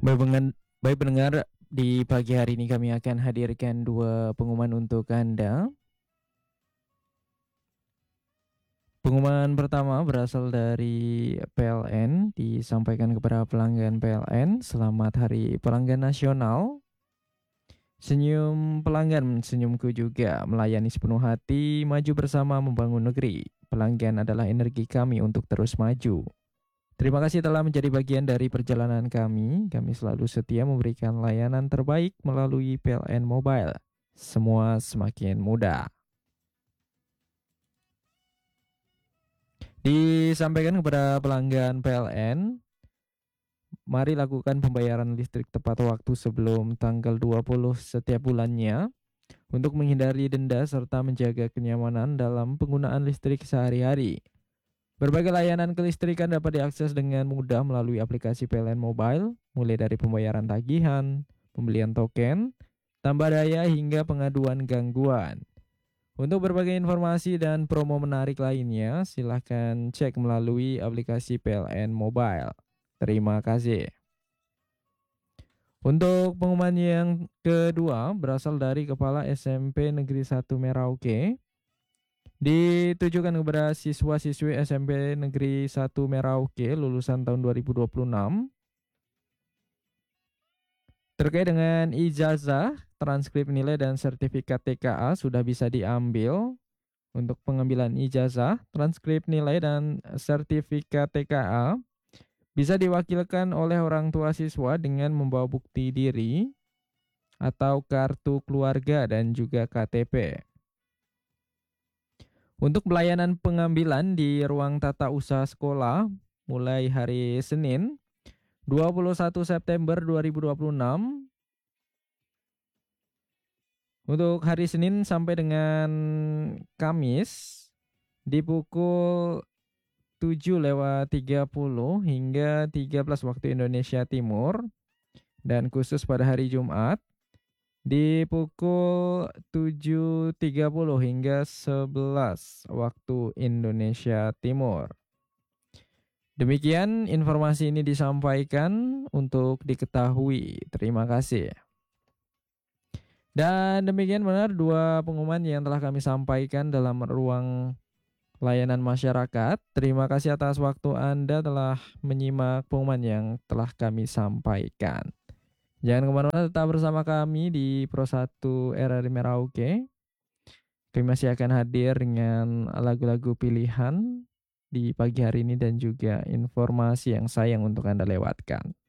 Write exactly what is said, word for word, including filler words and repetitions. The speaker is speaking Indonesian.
Baik pengen- baik pendengar, di pagi hari ini kami akan hadirkan dua pengumuman untuk Anda. Pengumuman pertama berasal dari P L N, disampaikan kepada pelanggan P L N, selamat Hari Pelanggan Nasional. Senyum pelanggan, senyumku juga, melayani sepenuh hati, maju bersama membangun negeri. Pelanggan adalah energi kami untuk terus maju. Terima kasih telah menjadi bagian dari perjalanan kami. Kami selalu setia memberikan layanan terbaik melalui P L N Mobile. Semua semakin mudah. Disampaikan kepada pelanggan P L N, mari lakukan pembayaran listrik tepat waktu sebelum tanggal dua puluh setiap bulannya untuk menghindari denda serta menjaga kenyamanan dalam penggunaan listrik sehari-hari. Berbagai layanan kelistrikan dapat diakses dengan mudah melalui aplikasi P L N Mobile, mulai dari pembayaran tagihan, pembelian token, tambah daya hingga pengaduan gangguan. Untuk berbagai informasi dan promo menarik lainnya, silahkan cek melalui aplikasi P L N Mobile. Terima kasih. Untuk pengumuman yang kedua berasal dari Kepala S M P Negeri satu Merauke, ditujukan kepada siswa-siswi S M P Negeri satu Merauke lulusan tahun dua ribu dua puluh enam terkait dengan ijazah, transkrip nilai dan sertifikat T K A sudah bisa diambil. Untuk pengambilan ijazah, transkrip nilai dan sertifikat T K A bisa diwakilkan oleh orang tua siswa dengan membawa bukti diri atau kartu keluarga dan juga K T P. Untuk pelayanan pengambilan di ruang tata usaha sekolah mulai hari Senin dua puluh satu September dua ribu dua puluh enam, untuk hari Senin sampai dengan Kamis di pukul tujuh lewat tiga puluh hingga tiga belas waktu Indonesia Timur, dan khusus pada hari Jumat di pukul tujuh tiga puluh hingga sebelas waktu Indonesia Timur. Demikian informasi ini disampaikan untuk diketahui. Terima kasih. Dan demikian benar dua pengumuman yang telah kami sampaikan dalam ruang layanan masyarakat. Terima kasih atas waktu Anda telah menyimak pengumuman yang telah kami sampaikan. Jangan kemana-mana, tetap bersama kami di Pro satu R R I Merauke. Kami masih akan hadir dengan lagu-lagu pilihan di pagi hari ini dan juga informasi yang sayang untuk Anda lewatkan.